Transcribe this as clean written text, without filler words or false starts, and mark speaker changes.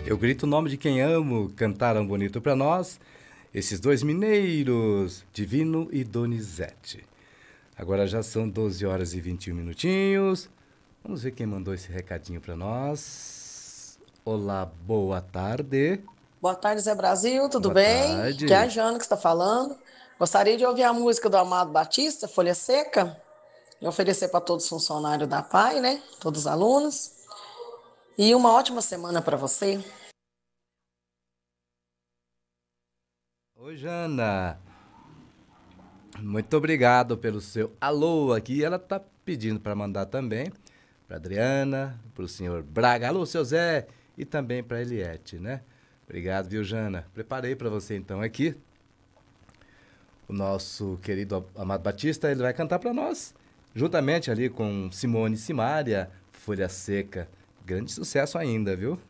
Speaker 1: Eu grito o nome de quem amo, cantaram bonito pra nós, esses dois mineiros, Divino e Donizete. Agora já são 12 horas e 21 minutinhos. Vamos ver quem mandou esse recadinho pra nós. Olá, boa tarde.
Speaker 2: Boa tarde, Zé Brasil, tudo
Speaker 1: Boa
Speaker 2: bem? Que é a
Speaker 1: tarde.
Speaker 2: Jana que está falando. Gostaria de ouvir a música do Amado Batista, Folha Seca, e oferecer para todos os funcionários da PAI, né? Todos os alunos. E uma ótima semana para você.
Speaker 1: Oi, Jana. Muito obrigado pelo seu alô aqui. Ela tá pedindo para mandar também para Adriana, para o senhor Braga. Alô, seu Zé. E também para Eliette, né? Obrigado, viu, Jana? Preparei para você então aqui. O nosso querido Amado Batista, ele vai cantar para nós, juntamente ali com Simone e Simária, Folha Seca. Grande sucesso ainda, viu?